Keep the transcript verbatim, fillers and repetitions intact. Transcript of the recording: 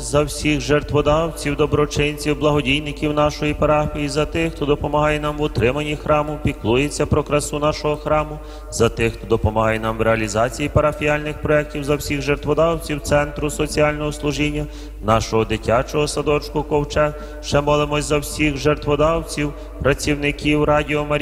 за всіх жертводавців, доброчинців, благодійників нашої парафії, за тих, хто допомагає нам в утриманні храму, піклується про красу нашого храму, за тих, хто допомагає нам в реалізації парафіальних проєктів, за всіх жертводавців Центру соціального служіння, нашого дитячого садочку «Ковчег». Ще молимось за всіх жертводавців, працівників Радіо Марія,